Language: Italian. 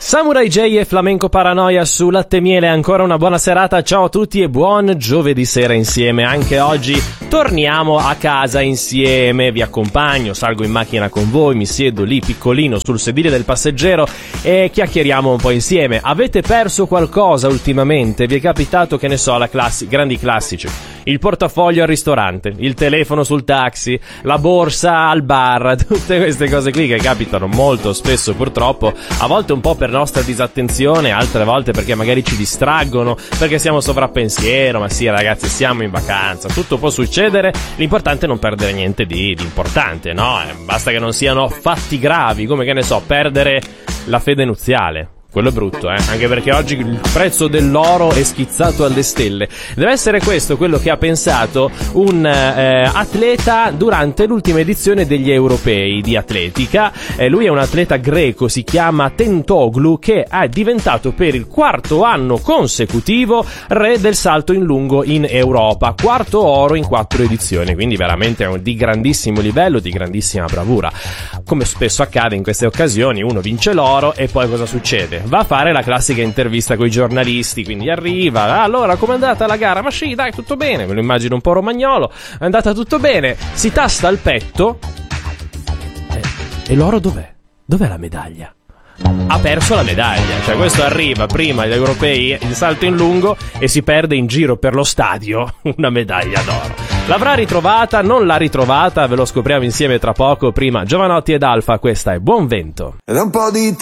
Samurai J e Flamenco Paranoia su Latte Miele, ancora una buona serata, ciao a tutti e buon giovedì sera insieme. Anche oggi torniamo a casa insieme, vi accompagno, salgo in macchina con voi, mi siedo lì piccolino sul sedile del passeggero e chiacchieriamo un po' insieme. Avete perso qualcosa ultimamente? Vi è capitato, che ne so, grandi classici? Il portafoglio al ristorante, il telefono sul taxi, la borsa al bar, tutte queste cose qui che capitano molto spesso purtroppo, a volte un po' per nostra disattenzione, altre volte perché magari ci distraggono, perché siamo sovrappensiero, ma sì ragazzi siamo in vacanza, tutto può succedere, l'importante è non perdere niente di importante, no? Basta che non siano fatti gravi, come che ne so, perdere la fede nuziale. Quello è brutto, anche perché oggi il prezzo dell'oro è schizzato alle stelle. Deve essere questo quello che ha pensato un atleta durante l'ultima edizione degli europei di atletica. Lui è un atleta greco, si chiama Tentoglu, che è diventato per il quarto anno consecutivo re del salto in lungo in Europa. Quarto oro in 4 edizioni, quindi veramente di grandissimo livello, di grandissima bravura. Come spesso accade in queste occasioni, uno vince l'oro e poi cosa succede? Va a fare la classica intervista coi giornalisti, quindi arriva, allora com'è andata la gara? Ma sì, dai, tutto bene, me lo immagino un po' romagnolo, è andata tutto bene, si tasta il petto e l'oro dov'è? Dov'è la medaglia? Ha perso la medaglia, cioè questo arriva prima agli europei in salto in lungo e si perde in giro per lo stadio una medaglia d'oro. L'avrà ritrovata, non l'ha ritrovata, ve lo scopriamo insieme tra poco. Prima Giovanotti ed Alfa, questa è Buon Vento. Ed un po' di